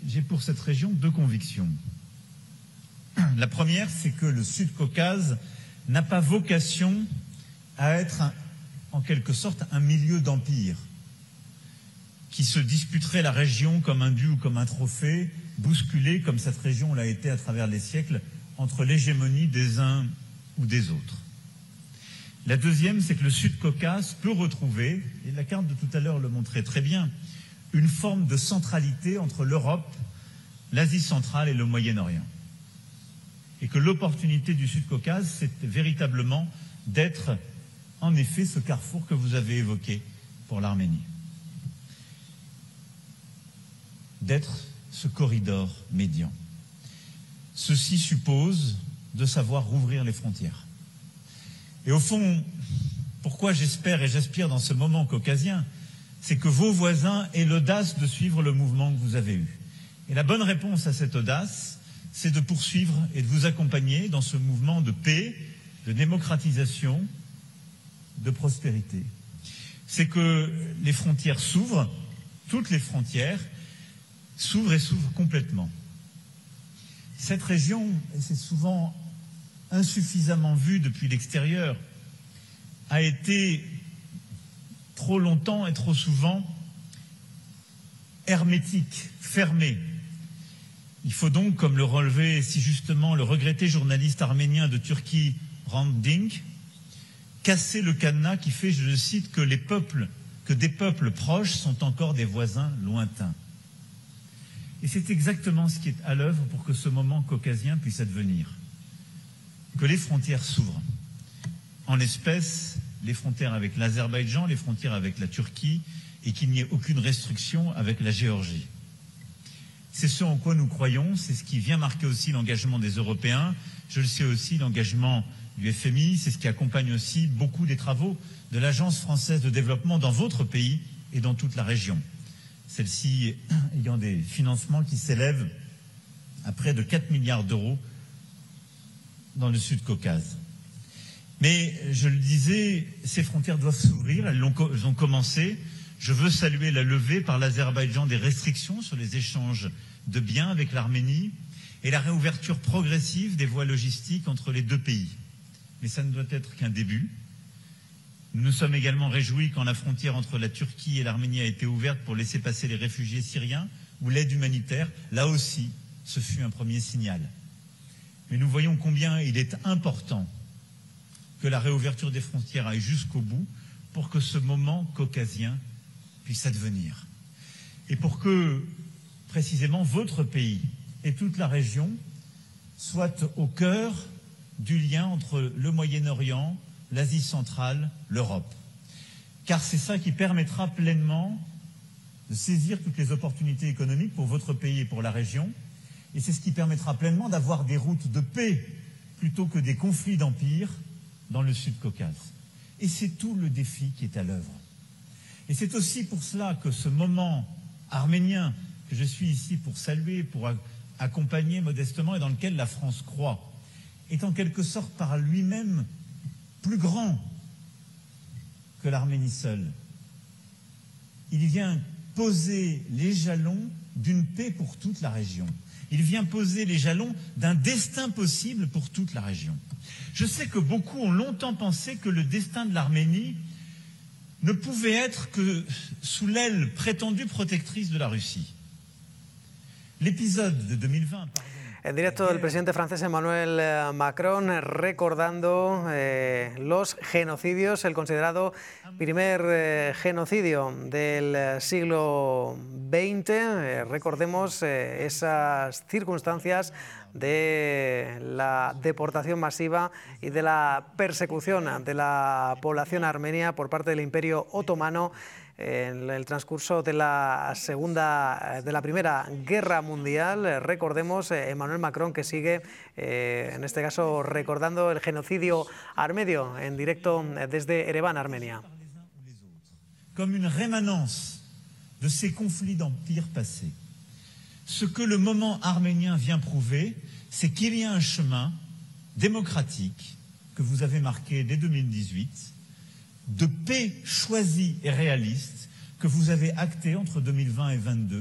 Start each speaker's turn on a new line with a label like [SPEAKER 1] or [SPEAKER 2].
[SPEAKER 1] j'ai pour cette région deux convictions. La première, c'est que le Sud-Caucase n'a pas vocation à être en quelque sorte un milieu d'empire qui se disputerait la région comme un dû ou comme un trophée, bousculé comme cette région l'a été à travers les siècles entre l'hégémonie des uns ou des autres. La deuxième, c'est que le Sud-Caucase peut retrouver, et la carte de tout à l'heure le montrait très bien, une forme de centralité entre l'Europe, l'Asie centrale et le Moyen-Orient. Et que l'opportunité du Sud-Caucase, c'est véritablement d'être, en effet, ce carrefour que vous avez évoqué pour l'Arménie. D'être ce corridor médian. Ceci suppose de savoir rouvrir les frontières. Et au fond, pourquoi j'espère et j'aspire dans ce moment caucasien, c'est que vos voisins aient l'audace de suivre le mouvement que vous avez eu. Et la bonne réponse à cette audace, c'est de poursuivre et de vous accompagner dans ce mouvement de paix, de démocratisation, de prospérité. C'est que les frontières s'ouvrent, toutes les frontières s'ouvrent et s'ouvrent complètement. Cette région, et c'est souvent insuffisamment vu depuis l'extérieur, a été trop longtemps et trop souvent hermétique, fermée. Il faut donc, comme le relevait si justement le regretté journaliste arménien de Turquie, Hrant Dink, casser le cadenas qui fait, je le cite, que des peuples proches sont encore des voisins lointains. Et c'est exactement ce qui est à l'œuvre pour que ce moment caucasien puisse advenir. Que les frontières s'ouvrent. En l'espèce, les frontières avec l'Azerbaïdjan, les frontières avec la Turquie, et qu'il n'y ait aucune restriction avec la Géorgie. C'est ce en quoi nous croyons, c'est ce qui vient marquer aussi l'engagement des Européens, je le sais aussi l'engagement du FMI, c'est ce qui accompagne aussi beaucoup des travaux de l'Agence française de développement dans votre pays et dans toute la région. Celle-ci ayant des financements qui s'élèvent à près de 4 milliards d'euros dans le Sud-Caucase. Mais, je le disais, ces frontières doivent s'ouvrir, elles ont commencé. Je veux saluer la levée par l'Azerbaïdjan des restrictions sur les échanges de biens avec l'Arménie et la réouverture progressive des voies logistiques entre les deux pays. Mais ça ne doit être qu'un début. Nous nous sommes également réjouis quand la frontière entre la Turquie et l'Arménie a été ouverte pour laisser passer les réfugiés syriens ou l'aide humanitaire. Là aussi, ce fut un premier signal. Mais nous voyons combien il est important que la réouverture des frontières aille jusqu'au bout pour que ce moment caucasien puisse advenir. Et pour que, précisément, votre pays et toute la région soient au cœur du lien entre le Moyen-Orient, l'Asie centrale, l'Europe. Car c'est ça qui permettra pleinement de saisir toutes les opportunités économiques pour votre pays et pour la région. Et c'est ce qui permettra pleinement d'avoir des routes de paix plutôt que des conflits d'empire dans le Sud-Caucase. Et c'est tout le défi qui est à l'œuvre. Et c'est aussi pour cela que ce moment arménien que je suis ici pour saluer, pour accompagner modestement et dans lequel la France croit, est en quelque sorte par lui-même plus grand que l'Arménie seule. Il vient poser les jalons d'une paix pour toute la région. Il vient poser les jalons d'un destin possible pour toute la région. Je sais que beaucoup ont longtemps pensé que le destin de l'Arménie ne pouvait être que sous l'aile prétendue protectrice de la Russie. L'épisode de 2020...
[SPEAKER 2] En directo del presidente francés Emmanuel Macron recordando los genocidios, el considerado primer genocidio del siglo XX. Recordemos esas circunstancias de la deportación masiva y de la persecución de la población armenia por parte del Imperio Otomano en el transcurso de la Primera Guerra Mundial. Recordemos, Emmanuel Macron que sigue, en este caso, recordando el genocidio armenio en directo desde Ereván, Armenia.
[SPEAKER 1] Comme une rémanence de ces conflits d'empire passés. Ce que le moment arménien vient prouver, c'est qu'il y a un chemin démocratique que vous avez marqué dès 2018, de paix choisie et réaliste que vous avez acté entre 2020 et 2022.